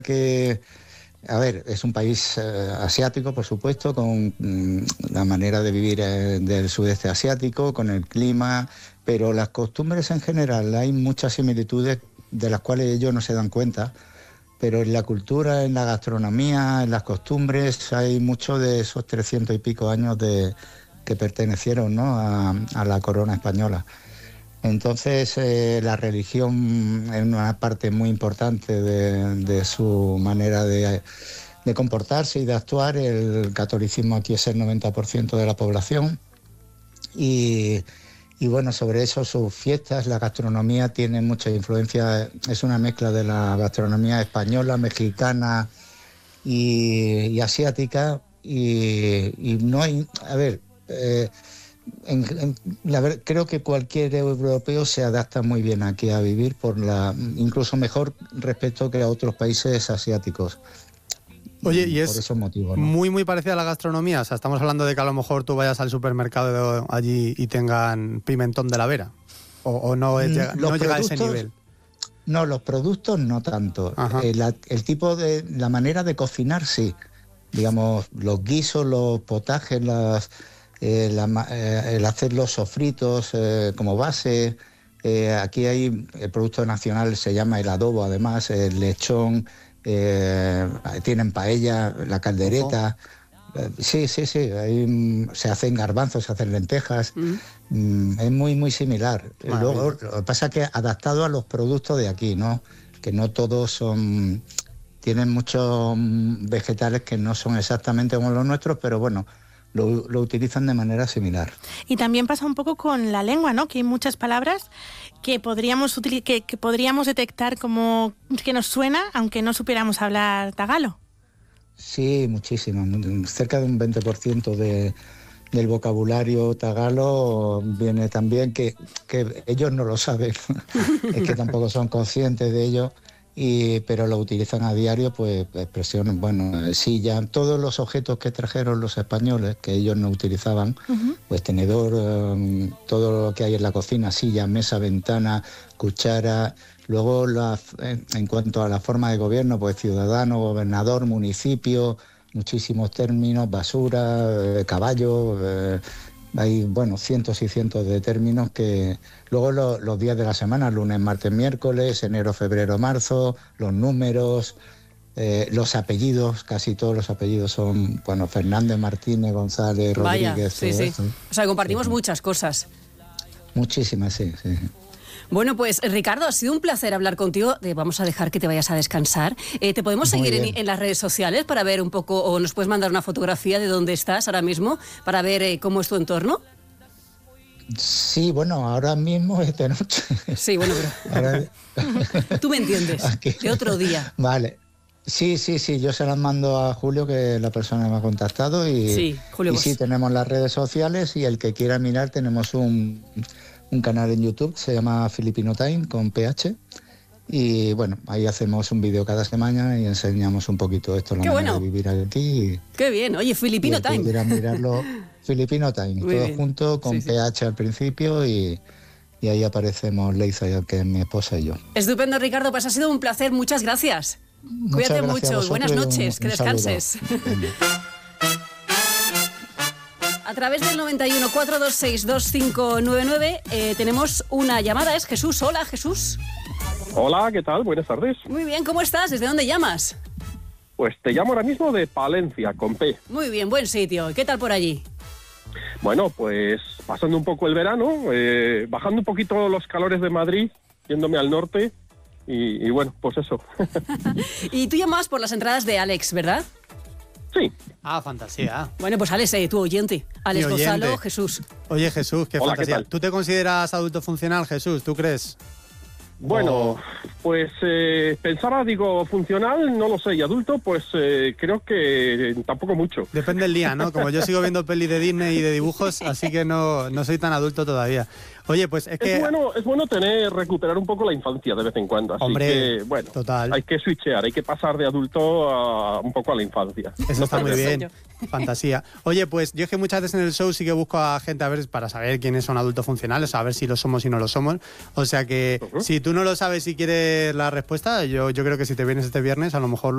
que, a ver, es un país asiático, por supuesto, con la manera de vivir del sudeste asiático, con el clima, pero las costumbres en general, hay muchas similitudes de las cuales ellos no se dan cuenta, pero en la cultura, en la gastronomía, en las costumbres, hay mucho de esos 300 y pico años que pertenecieron, ¿no?, a la corona española. Entonces, la religión es una parte muy importante de su manera de comportarse y de actuar. El catolicismo aquí es el 90% de la población. Y bueno, sobre eso sus fiestas, la gastronomía tiene mucha influencia. Es una mezcla de la gastronomía española, mexicana y asiática. Y no hay... A ver... creo que cualquier europeo se adapta muy bien aquí a vivir, incluso mejor respecto que a otros países asiáticos. Oye, y por es esos motivos, ¿no? muy parecida a la gastronomía. O sea, estamos hablando de que a lo mejor tú vayas al supermercado allí y tengan pimentón de la Vera. O no llega a ese nivel. No, los productos no tanto. El tipo de... La manera de cocinar, sí. Digamos, los guisos, los potajes, el hacer los sofritos como base. Aquí hay el producto nacional, se llama el adobo, además, el lechón, tienen paella, la caldereta. Sí, ahí se hacen garbanzos, se hacen lentejas. Es muy similar. Luego, lo que pasa es que adaptado a los productos de aquí, ¿no? Que no todos son... Tienen muchos vegetales que no son exactamente como los nuestros, pero bueno, lo utilizan de manera similar. Y también pasa un poco con la lengua, ¿no? Que hay muchas palabras que podríamos detectar como que nos suena, aunque no supiéramos hablar tagalo. Sí, muchísimo. Cerca de un 20% del vocabulario tagalo viene también que ellos no lo saben, es que tampoco son conscientes de ello. Pero lo utilizan a diario, pues expresiones, bueno, silla, todos los objetos que trajeron los españoles, que ellos no utilizaban, pues tenedor, todo lo que hay en la cocina, silla, mesa, ventana, cuchara. Luego, en cuanto a la forma de gobierno, pues ciudadano, gobernador, municipio, muchísimos términos, basura, caballo... hay, bueno, cientos y cientos de términos que... Luego los días de la semana, lunes, martes, miércoles, enero, febrero, marzo, los números, los apellidos, casi todos los apellidos son, bueno, Fernández, Martínez, González, Rodríguez... Vaya, sí. O sea, compartimos muchas cosas. Muchísimas, sí. Bueno, pues Ricardo, ha sido un placer hablar contigo. Vamos a dejar que te vayas a descansar. ¿Te podemos seguir en las redes sociales para ver un poco, o nos puedes mandar una fotografía de dónde estás ahora mismo para ver cómo es tu entorno? Sí, bueno, ahora mismo es de noche. Sí, bueno, pero... Tú me entiendes, de otro día. Vale. Sí, yo se las mando a Julio, que es la persona que me ha contactado. Sí, Julio. Y sí, tenemos las redes sociales y el que quiera mirar, tenemos un canal en YouTube, se llama Filipino Time, con PH, y bueno, ahí hacemos un vídeo cada semana y enseñamos un poquito esto, la manera de vivir aquí. Qué bien, oye, Filipino Time. Quieran mirarlo, Filipino Time, todo junto, con PH al principio, y ahí aparecemos Leiza, que es mi esposa, y yo. Estupendo, Ricardo, pues ha sido un placer, muchas gracias. Cuídate mucho, buenas noches, que descanses. A través del 91 426 2599 tenemos una llamada, es Jesús. Hola, Jesús. Hola, ¿qué tal? Buenas tardes. Muy bien, ¿cómo estás? ¿Desde dónde llamas? Pues te llamo ahora mismo de Palencia, con P. Muy bien, buen sitio. ¿Qué tal por allí? Bueno, pues pasando un poco el verano, bajando un poquito los calores de Madrid, yéndome al norte y bueno, pues eso. Y tú llamabas por las entradas de Alex, ¿verdad? Sí. Ah, fantasía. Bueno, pues Alex, tu oyente. Alex Gonzalo, Jesús. Oye, Jesús, qué Hola, fantasía. ¿qué tal? ¿Tú te consideras adulto funcional, Jesús? ¿Tú crees? Bueno, pues pensaba, funcional, no lo sé, y adulto, pues creo que tampoco mucho. Depende del día, ¿no? Como yo sigo viendo pelis de Disney y de dibujos, así que no soy tan adulto todavía. Oye, pues es que... Es bueno recuperar un poco la infancia de vez en cuando, así que, bueno, total. Hay que switchear, hay que pasar de adulto un poco a la infancia. Eso está muy bien, fantasía. Oye, pues yo es que muchas veces en el show sí que busco a gente para saber quiénes son adultos funcionales, a ver si lo somos y no lo somos. O sea que si tú no lo sabes y quieres la respuesta, yo creo que si te vienes este viernes, a lo mejor